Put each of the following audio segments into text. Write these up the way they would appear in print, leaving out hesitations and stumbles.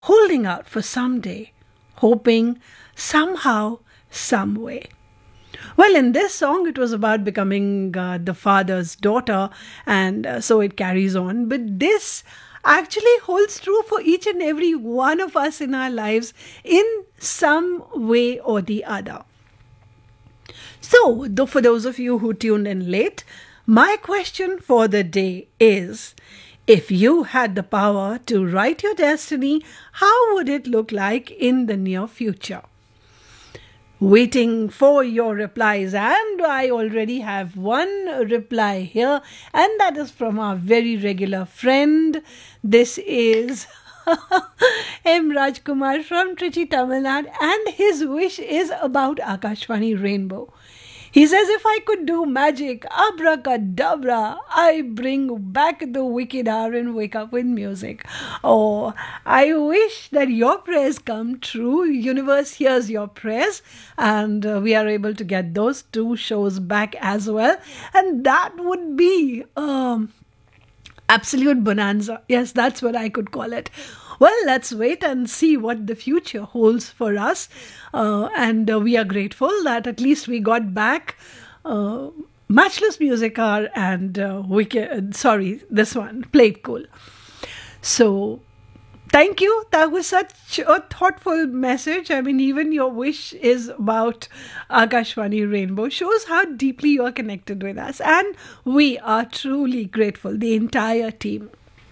holding out for someday, hoping somehow, some way. Well, in this song, it was about becoming the father's daughter, and so it carries on. But this actually holds true for each and every one of us in our lives in some way or the other. So, though for those of you who tuned in late, my question for the day is, if you had the power to write your destiny, how would it look like in the near future? Waiting for your replies, and I already have one reply here, and that is from our very regular friend. This is M. Rajkumar from Trichy, Tamil Nadu, and his wish is about Akashvani Rainbow. He says, if I could do magic, abracadabra, I bring back the wicked hour and wake up with music. Oh, I wish that your prayers come true. Universe hears your prayers, and we are able to get those two shows back as well. And that would be absolute bonanza. Yes, that's what I could call it. Well, let's wait and see what the future holds for us. And we are grateful that at least we got back Matchless Music Hour and this one, Play It Cool. So, thank you. That was such a thoughtful message. I mean, even your wish is about Akashvani Rainbow. Shows how deeply you are connected with us. And we are truly grateful, the entire team.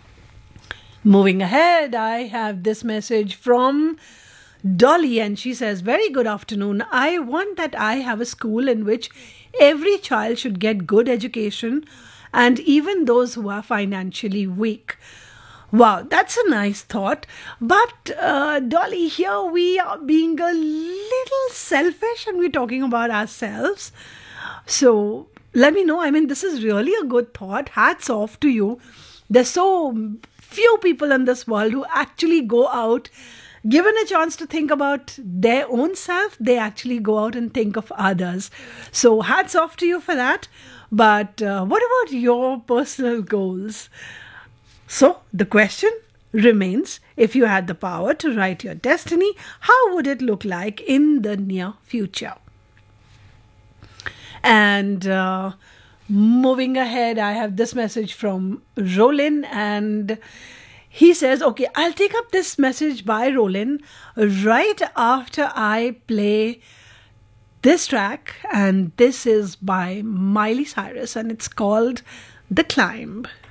Moving ahead, I have this message from Dolly, and she says, very good afternoon. I want that I have a school in which every child should get good education, and even those who are financially weak. Wow, that's a nice thought. But Dolly, here we are being a little selfish and we're talking about ourselves. So let me know. I mean, this is really a good thought. Hats off to you. There's so few people in this world who actually go out, given a chance to think about their own self, they actually go out and think of others. So hats off to you for that. But what about your personal goals? So the question remains, if you had the power to write your destiny, how would it look like in the near future? And moving ahead, I have this message from Roland, and he says, okay, I'll take up this message by Roland right after I play this track, and this is by Miley Cyrus, and it's called The Climb.